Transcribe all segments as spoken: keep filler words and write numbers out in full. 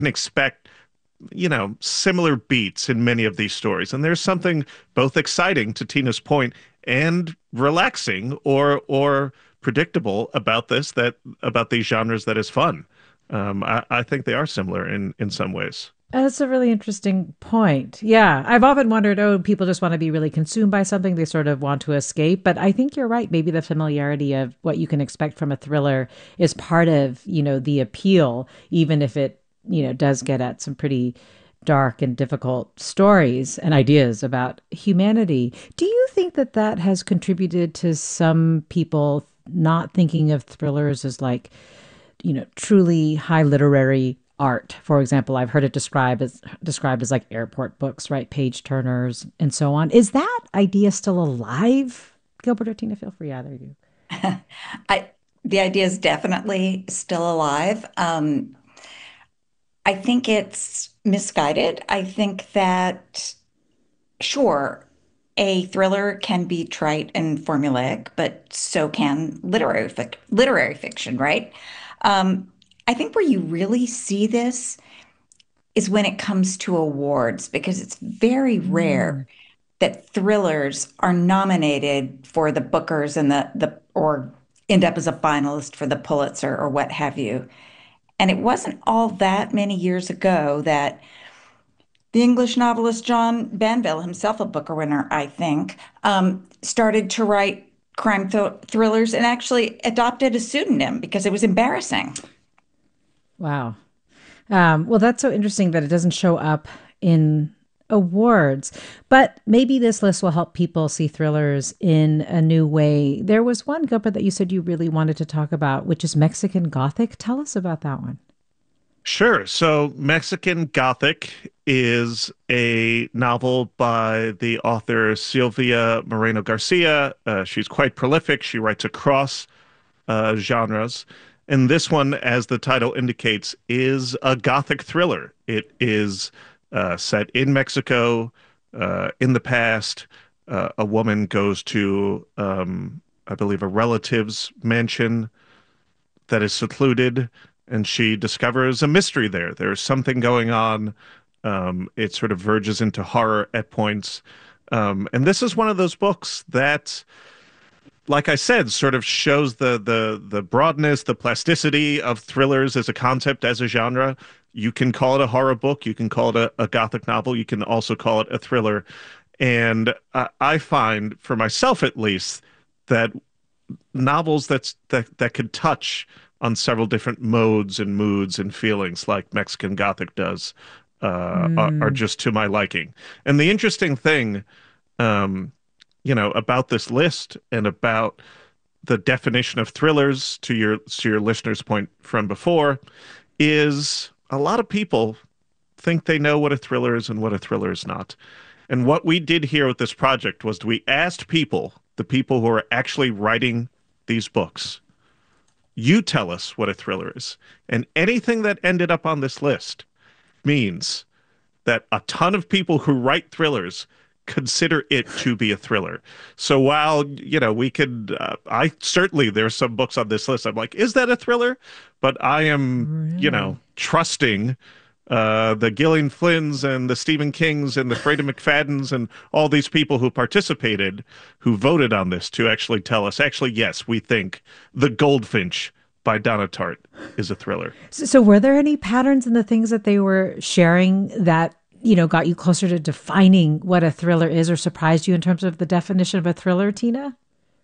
expect, you know, similar beats in many of these stories. And there's something both exciting, to Tina's point, and relaxing or or predictable about this, that about these genres, that is fun. Um, I, I think they are similar in in some ways. That's a really interesting point. Yeah. I've often wondered, oh, people just want to be really consumed by something. They sort of want to escape. But I think you're right. Maybe the familiarity of what you can expect from a thriller is part of, you know, the appeal, even if it, you know, does get at some pretty dark and difficult stories and ideas about humanity. Do you think that that has contributed to some people not thinking of thrillers as like, you know, truly high literary art? For example, I've heard it described as described as like airport books, right? Page turners and so on. Is that idea still alive? Gilbert or Tina, feel free, either of you. I the idea is definitely still alive. Um, I think it's misguided. I think that sure, a thriller can be trite and formulaic, but so can literary fic literary fiction, right? Um, I think where you really see this is when it comes to awards, because it's very rare Mm. that thrillers are nominated for the Bookers and the the or end up as a finalist for the Pulitzer or what have you. And it wasn't all that many years ago that the English novelist John Banville, himself a Booker winner, I think, um, started to write crime th thrillers and actually adopted a pseudonym because it was embarrassing. Wow. Um, well, that's so interesting that it doesn't show up in awards. But maybe this list will help people see thrillers in a new way. There was one, Gilbert, that you said you really wanted to talk about, which is Mexican Gothic. Tell us about that one. Sure. So Mexican Gothic is a novel by the author Silvia Moreno Garcia. Uh, she's quite prolific. She writes across uh, genres. And this one, as the title indicates, is a Gothic thriller. It is uh, set in Mexico uh, in the past. Uh, a woman goes to, um, I believe, a relative's mansion that is secluded, and she discovers a mystery there. There's something going on. Um, it sort of verges into horror at points. Um, and this is one of those books that, like I said, sort of shows the the the broadness, the plasticity of thrillers as a concept, as a genre. You can call it a horror book, you can call it a, a Gothic novel, you can also call it a thriller. And uh, I find, for myself at least, that novels that's that that could touch on several different modes and moods and feelings like Mexican Gothic does uh, are, are Mm. just to my liking. And the interesting thing, um, you know, about this list and about the definition of thrillers, to your to your listener's point from before, is a lot of people think they know what a thriller is and what a thriller is not. And what we did here with this project was we asked people, the people who are actually writing these books, you tell us what a thriller is. And anything that ended up on this list means that a ton of people who write thrillers consider it to be a thriller. So while, you know, we could, uh, I certainly, there's some books on this list. I'm like, is that a thriller? But I am, you know, Really? trusting uh, the Gillian Flynn's and the Stephen King's and the Freida McFadden's and all these people who participated, who voted on this, to actually tell us, actually, yes, we think The Goldfinch by Donna Tartt is a thriller. So, so were there any patterns in the things that they were sharing that, you know, got you closer to defining what a thriller is or surprised you in terms of the definition of a thriller, Tina?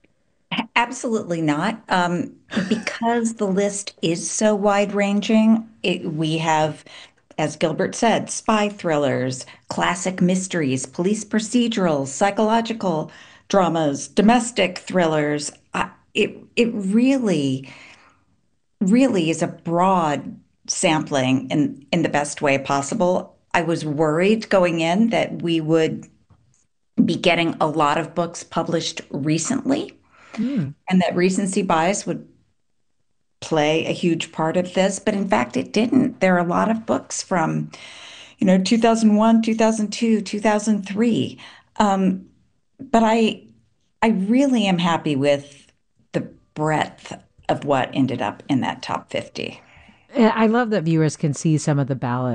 Absolutely not. Um, because the list is so wide-ranging, it, we have, as Gilbert said, spy thrillers, classic mysteries, police procedurals, psychological dramas, domestic thrillers. Uh, it it really, really is a broad sampling in in the best way possible. I was worried going in that we would be getting a lot of books published recently Mm. and that recency bias would play a huge part of this, but in fact, it didn't. There are a lot of books from, you know, two thousand one, two thousand two, two thousand three. Um, but I, I really am happy with the breadth of what ended up in that top fifty. I love that viewers can see some of the balance